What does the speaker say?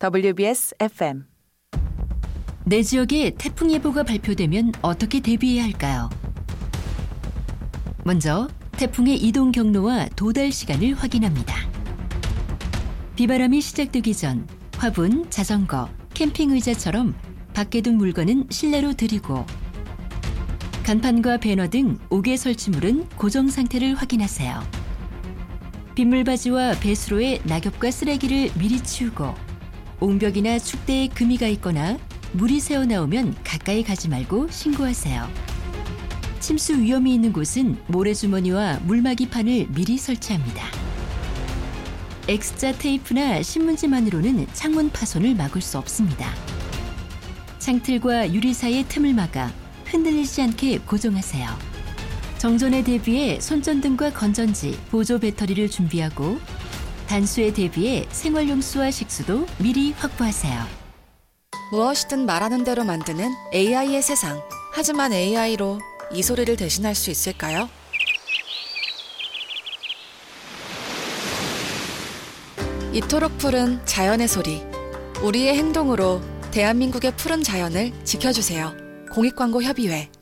WBS FM. 내 지역에 태풍 예보가 발표되면 어떻게 대비해야 할까요? 먼저 태풍의 이동 경로와 도달 시간을 확인합니다. 비바람이 시작되기 전 화분, 자전거, 캠핑 의자처럼 밖에 둔 물건은 실내로 들이고 간판과 배너 등 옥외 설치물은 고정 상태를 확인하세요. 빗물바지와 배수로에 낙엽과 쓰레기를 미리 치우고 옹벽이나 축대에 금이가 있거나 물이 새어나오면 가까이 가지 말고 신고하세요. 침수 위험이 있는 곳은 모래주머니와 물막이판을 미리 설치합니다. X자 테이프나 신문지만으로는 창문 파손을 막을 수 없습니다. 창틀과 유리 사이의 틈을 막아 흔들리지 않게 고정하세요. 정전에 대비해 손전등과 건전지, 보조 배터리를 준비하고 단수에 대비해 생활용수와 식수도 미리 확보하세요. 무엇이든 말하는 대로 만드는 AI의 세상. 하지만 AI로 이 소리를 대신할 수 있을까요? 이토록 푸른 자연의 소리. 우리의 행동으로 대한민국의 푸른 자연을 지켜주세요. 공익광고협의회